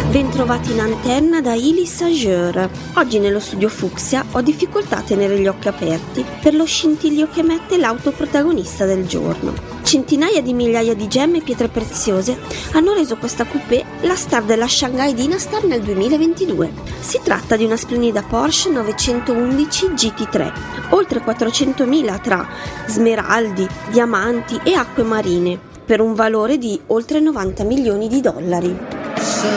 Bentrovati in antenna da Ilis Ageur. Oggi nello studio Fucsia ho difficoltà a tenere gli occhi aperti per lo scintillio che emette l'auto protagonista del giorno. Centinaia di migliaia di gemme e pietre preziose hanno reso questa coupé la star della Shanghai Dynastar nel 2022. Si tratta di una splendida Porsche 911 GT3, oltre 400.000 tra smeraldi, diamanti e acque marine, per un valore di oltre $90 milioni.